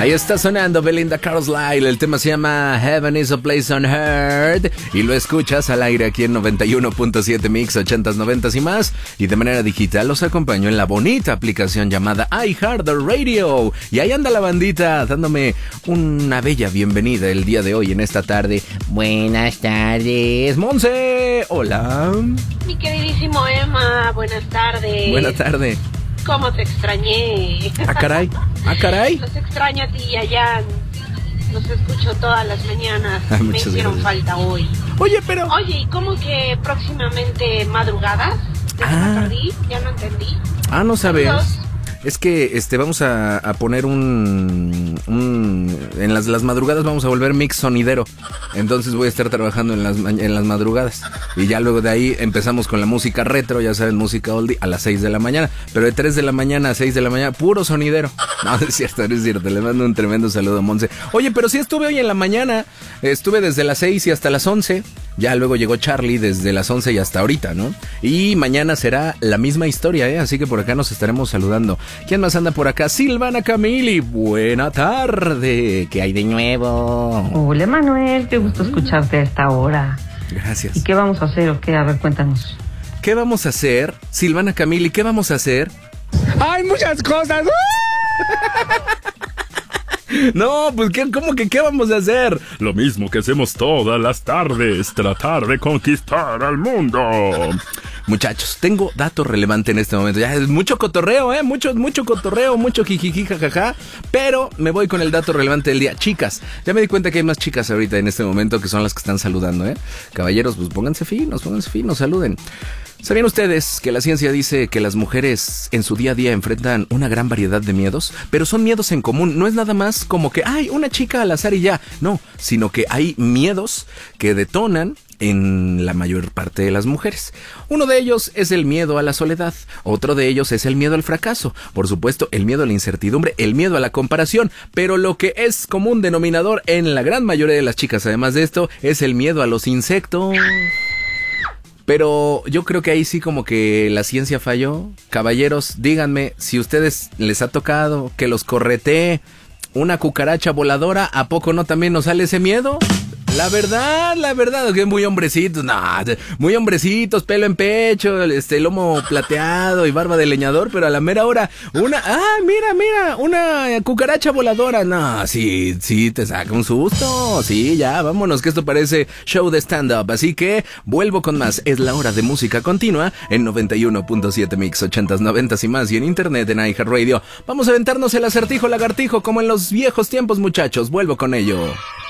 Ahí está sonando Belinda Carlisle. El tema se llama Heaven is a Place on Earth. Y lo escuchas al aire aquí en 91.7 Mix, 80s, 90s y más. Y de manera digital los acompaño en la bonita aplicación llamada iHeartRadio. Y ahí anda la bandita dándome una bella bienvenida el día de hoy en esta tarde. Buenas tardes, Monse. Hola. Mi queridísimo Emma, buenas tardes. Buenas tardes. ¿Cómo te extrañé? Ah, caray. Ah, caray. Los extraño a ti y a Jan. Los escucho todas las mañanas. Me hicieron falta hoy. Oye, pero... Oye, ¿y cómo que próximamente madrugadas? ¿De Bacardí? Ya no entendí. Ah, no sabes. Saludos. Es que vamos a poner en las madrugadas vamos a volver mix sonidero. Entonces voy a estar trabajando en las madrugadas. Y ya luego de ahí empezamos con la música retro, ya saben, música oldie, a las 6 de la mañana. Pero de 3 de la mañana a 6 de la mañana, puro sonidero. No, es cierto, no es cierto. Le mando un tremendo saludo a Monse. Oye, pero sí estuve hoy en la mañana. Estuve desde las 6 y hasta las 11. Ya luego llegó Charlie desde las 11 y hasta ahorita, ¿no? Y mañana será la misma historia, ¿eh? Así que por acá nos estaremos saludando. ¿Quién más anda por acá? Silvana Camili, buena tarde. ¿Qué hay de nuevo? Hola Manuel, qué gusto escucharte a esta hora. Gracias. ¿Y qué vamos a hacer o qué? A ver, cuéntanos. ¿Qué vamos a hacer? Silvana Camili, ¿qué vamos a hacer? ¡Hay muchas cosas! No, pues ¿cómo que qué vamos a hacer? Lo mismo que hacemos todas las tardes, tratar de conquistar al mundo. Muchachos, tengo dato relevante en este momento. Ya es mucho cotorreo, mucho cotorreo, mucho jijiji, jajaja. Pero me voy con el dato relevante del día. Chicas, ya me di cuenta que hay más chicas ahorita en este momento que son las que están saludando, ¿eh? Caballeros, pues pónganse finos, saluden. ¿Sabían ustedes que la ciencia dice que las mujeres en su día a día enfrentan una gran variedad de miedos? Pero son miedos en común, no es nada más como que, ay, una chica al azar y ya. No, sino que hay miedos que detonan en la mayor parte de las mujeres. Uno de ellos es el miedo a la soledad, otro de ellos es el miedo al fracaso, por supuesto el miedo a la incertidumbre, el miedo a la comparación, pero lo que es común denominador en la gran mayoría de las chicas, además de esto, es el miedo a los insectos. Pero yo creo que ahí sí como que la ciencia falló. Caballeros, díganme si ustedes les ha tocado que los corretee una cucaracha voladora, ¿a poco no también nos sale ese miedo? La verdad, que muy hombrecitos, muy hombrecitos, pelo en pecho, lomo plateado y barba de leñador, pero a la mera hora, mira, una cucaracha voladora, no, sí, te saca un susto, sí, ya, vámonos, que esto parece show de stand-up, así que vuelvo con más, es la hora de música continua en 91.7 Mix, 80s, 90s y más, y en internet en iHeartRadio. Vamos a aventarnos el acertijo lagartijo como en los viejos tiempos, muchachos, vuelvo con ello.